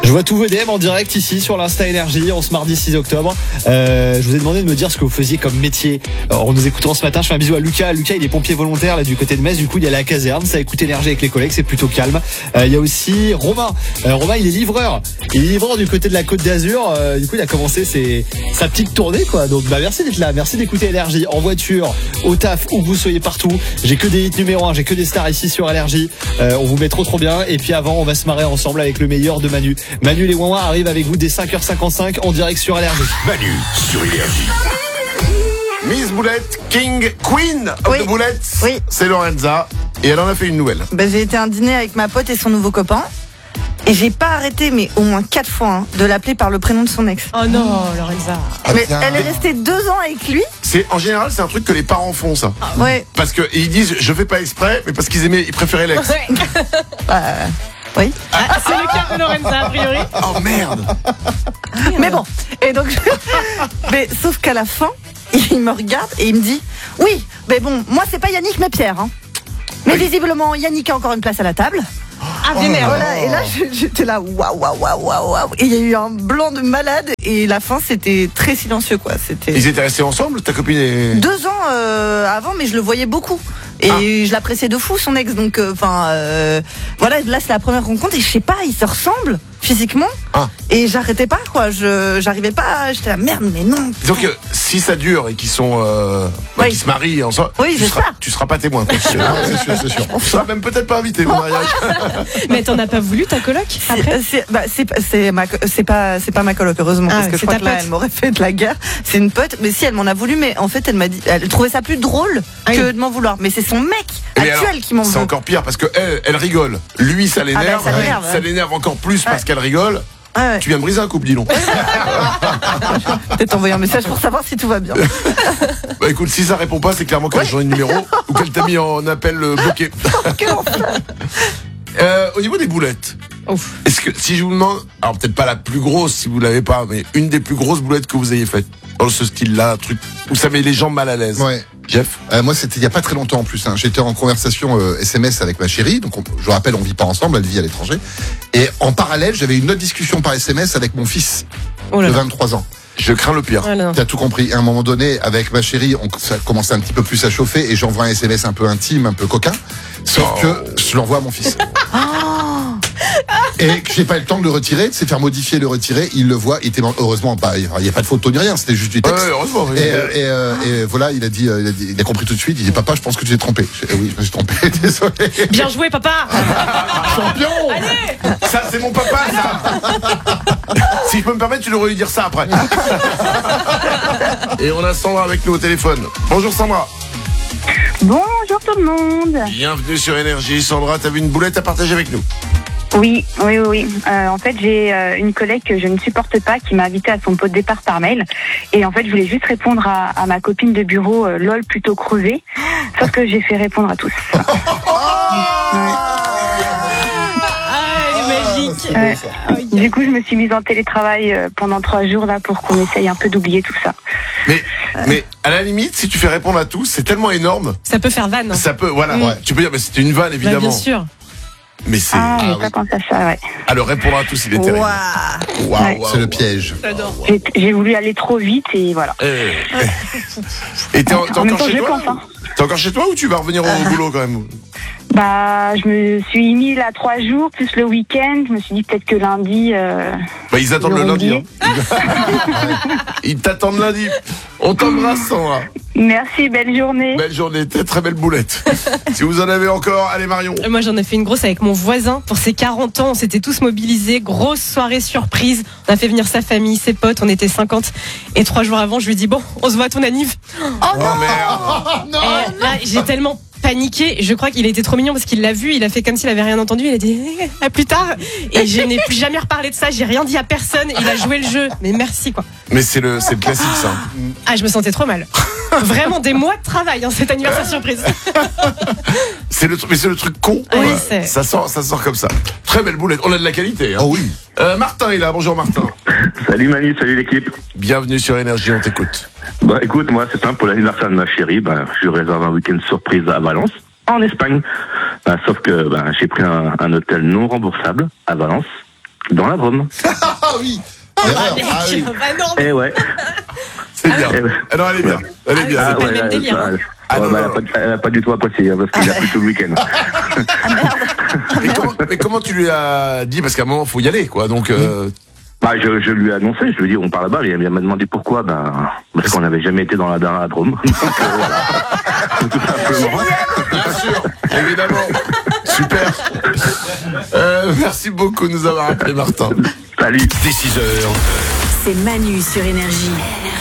Je vois tous vos DM en direct ici sur l'Insta Énergie, on se mardi 6 octobre. Je vous ai demandé de me dire ce que vous faisiez comme métier. Alors, en nous écoutant ce matin, je fais un bisou à Lucas. Lucas, il est pompier volontaire là du côté de Metz. Du coup, il est à la caserne. Ça écoute Énergie avec les collègues, c'est plutôt calme. Il y a aussi Romain. Romain, il est livreur. Il est livreur du côté de la Côte d'Azur. Du coup, il a commencé sa petite tournée, quoi. Donc, merci d'être là. Merci d'écouter Énergie en voiture, au taf, où que vous soyez partout. J'ai que des hits numéro 1, j'ai que des stars ici sur Énergie. On vous met trop bien. Et puis avant, on va se marrer ensemble avec le meilleur de Manu. Manu les Ouin arrive avec vous dès 5h55 en direct sur Énergie. Manu sur Énergie. Miss Boulette, King, Queen of the Boulettes. Oui. C'est Lorenza. Et elle en a fait une nouvelle. J'ai été à un dîner avec ma pote et son nouveau copain. Et j'ai pas arrêté, mais au moins 4 fois, de l'appeler par le prénom de son ex. Oh non, Lorenza. Mais elle est restée 2 ans avec lui. En général, c'est un truc que les parents font, ça. Ouais. Parce qu'ils disent, je fais pas exprès, mais parce ils préféraient l'ex. Oui. C'est le cas de Lorenza, a priori. Oh merde. Mais bon. Et donc, mais sauf qu'à la fin, il me regarde et il me dit, oui, mais bon, moi c'est pas Yannick, mais Pierre. Hein. Mais visiblement, Yannick a encore une place à la table. Ah, mais merde. Voilà, et là j'étais là, waouh. Et il y a eu un blanc de malade et la fin c'était très silencieux, quoi. Ils étaient restés ensemble, ta copine et... 2 ans avant, mais je le voyais beaucoup. Et je l'appréciais de fou, son ex. Donc, voilà, là c'est la première rencontre et je sais pas, ils se ressemblent physiquement. Et j'arrêtais pas, quoi. J'arrivais pas, j'étais là, merde, mais non. Donc, si ça dure et qu'ils sont, qu'ils se marient ensemble, tu seras pas témoin. C'est sûr. Tu seras même peut-être pas invité au mariage. Mais t'en as pas voulu, ta coloc? C'est pas ma coloc, heureusement, parce que je crois que là, elle m'aurait fait de la guerre. C'est une pote, mais si, elle m'en a voulu, mais en fait, elle m'a dit, elle trouvait ça plus drôle que de m'en vouloir. Mais c'est son mec actuel qui m'en veut. C'est encore pire parce que elle rigole. Lui, ça l'énerve. Ça l'énerve encore plus parce qu'elle rigole. Tu viens de briser un couple, dis donc. Peut-être envoyer un message pour savoir si tout va bien. Bah écoute, si ça répond pas, c'est clairement qu'elle a changé de numéro ou qu'elle t'a mis en appel bloqué. Au niveau des boulettes, est-ce que si je vous demande, alors peut-être pas la plus grosse si vous l'avez pas, mais une des plus grosses boulettes que vous ayez faites dans ce style-là, un truc où ça met les gens mal à l'aise. Ouais. Jeff, moi c'était il y a pas très longtemps en plus. J'étais en conversation SMS avec ma chérie, donc je rappelle, on vit pas ensemble, elle vit à l'étranger. Et en parallèle, j'avais une autre discussion par SMS avec mon fils de 23 ans. Je crains le pire. T'as tout compris. À un moment donné, avec ma chérie, ça commençait un petit peu plus à chauffer et j'envoie un SMS un peu intime, un peu coquin. Sauf que je l'envoie à mon fils. Et que j'ai pas eu le temps de le retirer, de se faire modifier, le retirer, il le voit, heureusement, il y a pas de photo ni rien, c'était juste du texte. Heureusement. Et voilà, il a compris tout de suite, il dit, papa, je pense que tu t'es trompé. Oui, je me suis trompé, désolé. Bien joué, papa. Champion. Allez. Ça, c'est mon papa, ça. Si je peux me permettre, tu devrais lui dire ça après. Et on a Sandra avec nous au téléphone. Bonjour Sandra. Bonjour tout le monde. Bienvenue sur Énergie. Sandra, t'as vu une boulette à partager avec nous? Oui. En fait, j'ai une collègue que je ne supporte pas qui m'a invité à son pot de départ par mail. Et en fait, je voulais juste répondre à ma copine de bureau, lol plutôt creusée. Sauf que j'ai fait répondre à tous. Magique. Du coup, je me suis mise en télétravail pendant 3 jours là pour qu'on essaye un peu d'oublier tout ça. Mais à la limite, si tu fais répondre à tous, c'est tellement énorme. Ça peut faire vanne. Ça peut, voilà. Tu peux dire, mais c'était une vanne évidemment. Bien sûr. Mais c'est. J'ai pas pensé à ça, ouais. Alors répondre à tous, il est terrible. Wow. C'est le piège. J'adore. J'ai voulu aller trop vite et voilà. Et t'es encore chez toi? Hein. T'es encore chez toi ou tu vas revenir au boulot quand même? Je me suis mis là 3 jours plus le week-end. Je me suis dit peut-être que lundi. Ils attendent le lundi. Ils t'attendent lundi. On t'embrasse, Sandra. Merci, belle journée. Belle journée, très belle boulette. Si vous en avez encore, allez Marion. Moi j'en ai fait une grosse avec mon voisin pour ses 40 ans. On s'était tous mobilisés, grosse soirée surprise. On a fait venir sa famille, ses potes, on était 50. Et 3 jours avant, je lui dis bon, on se voit à ton anniv. Oh merde. Et là, j'ai tellement paniqué. Je crois qu'il était trop mignon parce qu'il l'a vu, il a fait comme s'il avait rien entendu. Il a dit à plus tard. Et je n'ai plus jamais reparlé de ça. J'ai rien dit à personne. Il a joué le jeu. Mais merci quoi. Mais c'est le classique ça. Ah, je me sentais trop mal. Vraiment des mois de travail, cet anniversaire surprise. C'est le truc con. Oui, ça sort comme ça. Très belle boulette. On a de la qualité. Oh oui. Martin est là. Bonjour Martin. Salut Manu, salut l'équipe. Bienvenue sur Énergie. On t'écoute. Écoute, moi c'est simple, pour l'anniversaire de ma chérie, je réserve un week-end surprise à Valence, en Espagne. Sauf que j'ai pris un hôtel non remboursable à Valence. Dans la Drôme. Ah oui. Oui. Eh ouais. C'est bien. Non, elle est bien. Elle est bien. C'est pas le même délire. Elle a pas du tout apprécié, parce qu'il a plu tout le week-end. Mais comment tu lui as dit, parce qu'à un moment, faut y aller, quoi, donc... je lui ai annoncé, je lui ai dit, on part là-bas, il m'a demandé pourquoi, parce qu'on n'avait jamais été dans la Drôme. Voilà. Tout simplement. Bien sûr, évidemment. Super. Merci beaucoup de nous avoir appelé, Martin. Salut. Dès 6h. C'est Manu sur Énergie.